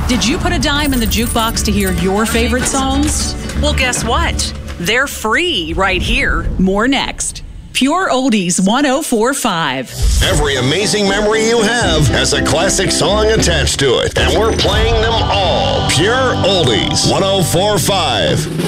Did you put a dime in the jukebox to hear your favorite songs? Well, guess what? They're free right here. More next. Pure Oldies 104.5. Every amazing memory you have has a classic song attached to it, and we're playing them all. Pure Oldies 104.5.